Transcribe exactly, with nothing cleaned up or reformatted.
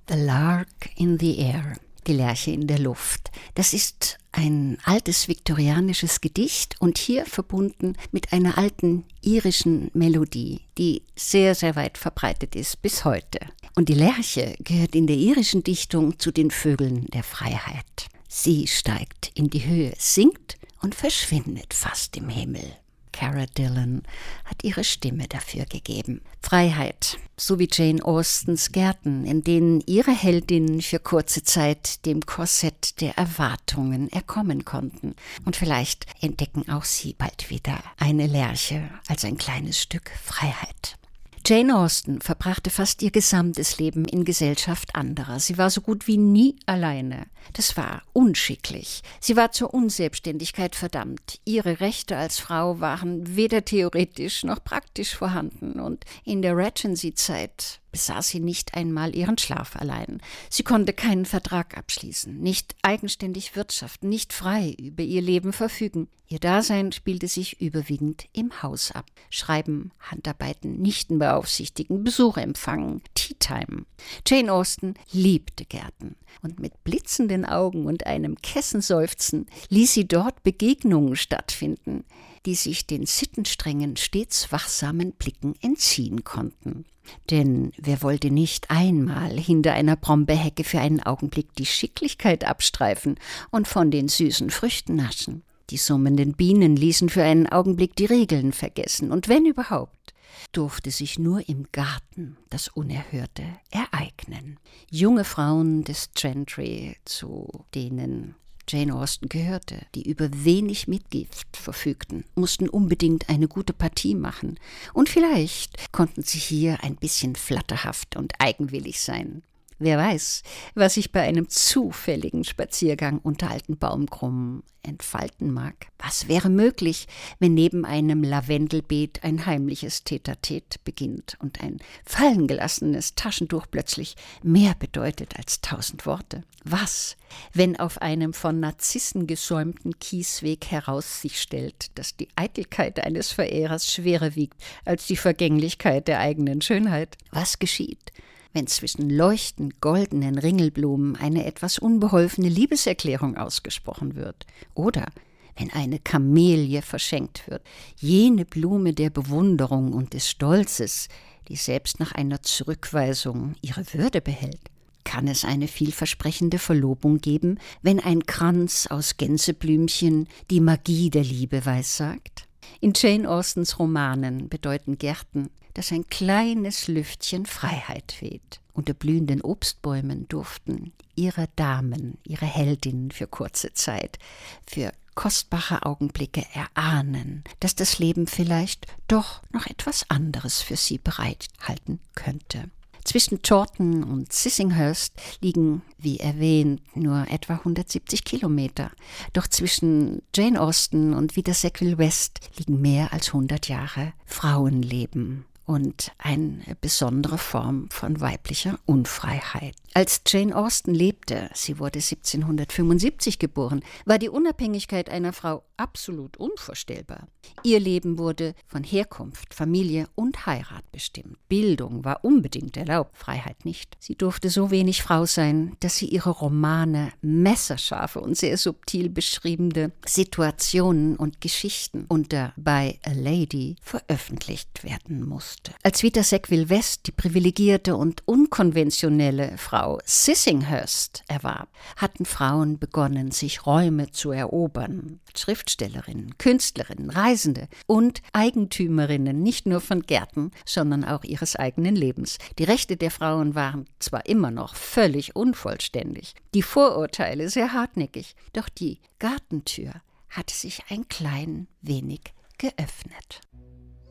The Lark in the Air, die Lerche in der Luft. Das ist ein altes viktorianisches Gedicht und hier verbunden mit einer alten irischen Melodie, die sehr, sehr weit verbreitet ist bis heute. Und die Lerche gehört in der irischen Dichtung zu den Vögeln der Freiheit. Sie steigt in die Höhe, singt und verschwindet fast im Himmel. Cara Dillon hat ihre Stimme dafür gegeben. Freiheit, so wie Jane Austens Gärten, in denen ihre Heldinnen für kurze Zeit dem Korsett der Erwartungen erkommen konnten. Und vielleicht entdecken auch sie bald wieder eine Lerche als ein kleines Stück Freiheit. Jane Austen verbrachte fast ihr gesamtes Leben in Gesellschaft anderer. Sie war so gut wie nie alleine. Das war unschicklich. Sie war zur Unselbstständigkeit verdammt. Ihre Rechte als Frau waren weder theoretisch noch praktisch vorhanden. Und in der Regency-Zeit besaß sie nicht einmal ihren Schlaf allein. Sie konnte keinen Vertrag abschließen, nicht eigenständig wirtschaften, nicht frei über ihr Leben verfügen. Ihr Dasein spielte sich überwiegend im Haus ab. Schreiben, Handarbeiten, Nichten beaufsichtigen, Besuche empfangen, Tea-Time. Jane Austen liebte Gärten. Und mit blitzenden Augen und einem Kessenseufzen ließ sie dort Begegnungen stattfinden, die sich den sittenstrengen, stets wachsamen Blicken entziehen konnten. Denn wer wollte nicht einmal hinter einer Brombeerhecke für einen Augenblick die Schicklichkeit abstreifen und von den süßen Früchten naschen? Die summenden Bienen ließen für einen Augenblick die Regeln vergessen, und wenn überhaupt, durfte sich nur im Garten das Unerhörte ereignen. Junge Frauen des Gentry, zu denen Jane Austen gehörte, die über wenig Mitgift verfügten, mussten unbedingt eine gute Partie machen. Und vielleicht konnten sie hier ein bisschen flatterhaft und eigenwillig sein. Wer weiß, was sich bei einem zufälligen Spaziergang unter alten Baumkrummen entfalten mag. Was wäre möglich, wenn neben einem Lavendelbeet ein heimliches Tete-a-Tete beginnt und ein fallengelassenes Taschentuch plötzlich mehr bedeutet als tausend Worte? Was, wenn auf einem von Narzissen gesäumten Kiesweg heraus sich stellt, dass die Eitelkeit eines Verehrers schwerer wiegt als die Vergänglichkeit der eigenen Schönheit? Was geschieht, wenn zwischen leuchtend goldenen Ringelblumen eine etwas unbeholfene Liebeserklärung ausgesprochen wird? Oder wenn eine Kamelie verschenkt wird, jene Blume der Bewunderung und des Stolzes, die selbst nach einer Zurückweisung ihre Würde behält? Kann es eine vielversprechende Verlobung geben, wenn ein Kranz aus Gänseblümchen die Magie der Liebe weissagt? In Jane Austens Romanen bedeuten Gärten, dass ein kleines Lüftchen Freiheit weht. Unter blühenden Obstbäumen durften ihre Damen, ihre Heldinnen für kurze Zeit, für kostbare Augenblicke erahnen, dass das Leben vielleicht doch noch etwas anderes für sie bereithalten könnte. Zwischen Chawton und Sissinghurst liegen, wie erwähnt, nur etwa hundertsiebzig Kilometer. Doch zwischen Jane Austen und Vida Sackville-West liegen mehr als hundert Jahre Frauenleben und eine besondere Form von weiblicher Unfreiheit. Als Jane Austen lebte, sie wurde siebzehnhundertfünfundsiebzig geboren, war die Unabhängigkeit einer Frau absolut unvorstellbar. Ihr Leben wurde von Herkunft, Familie und Heirat bestimmt. Bildung war unbedingt erlaubt, Freiheit nicht. Sie durfte so wenig Frau sein, dass sie ihre Romane, messerscharfe und sehr subtil beschriebene Situationen und Geschichten unter By a Lady veröffentlicht werden musste. Als Vida Sackville-West die privilegierte und unkonventionelle Frau Sissinghurst erwarb, hatten Frauen begonnen, sich Räume zu erobern. Schriftstellerinnen, Künstlerinnen, Reisende und Eigentümerinnen nicht nur von Gärten, sondern auch ihres eigenen Lebens. Die Rechte der Frauen waren zwar immer noch völlig unvollständig, die Vorurteile sehr hartnäckig, doch die Gartentür hatte sich ein klein wenig geöffnet.